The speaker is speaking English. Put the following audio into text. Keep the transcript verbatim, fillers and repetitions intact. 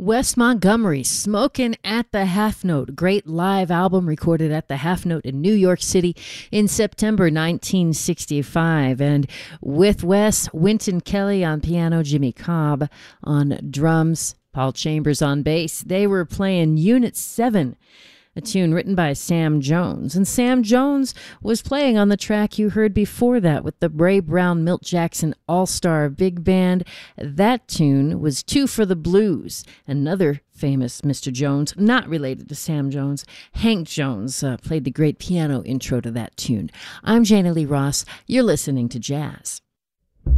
Wes Montgomery, Smokin' at the Half Note, great live album recorded at the Half Note in New York City in September nineteen sixty-five. And with Wes, Wynton Kelly on piano, Jimmy Cobb on drums, Paul Chambers on bass. They were playing Unit seven, a tune written by Sam Jones. And Sam Jones was playing on the track you heard before that with the Ray Brown Milt Jackson All-Star Big Band. That tune was Two for the Blues, another famous Mister Jones, not related to Sam Jones. Hank Jones uh, played the great piano intro to that tune. I'm Jana Lee Ross. You're listening to Jazz.